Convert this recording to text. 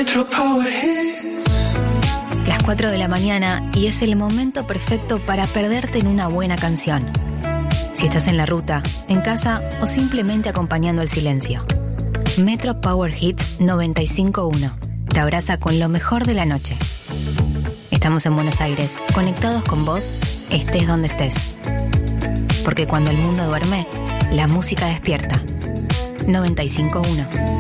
Las 4 de la mañana y es el momento perfecto para perderte en una buena canción. Si estás en la ruta, en casa o simplemente acompañando el silencio. Metro Power Hits 95.1 te abraza con lo mejor de la noche. Estamos en Buenos Aires, conectados con vos, estés donde estés. Porque cuando el mundo duerme, la música despierta. 95.1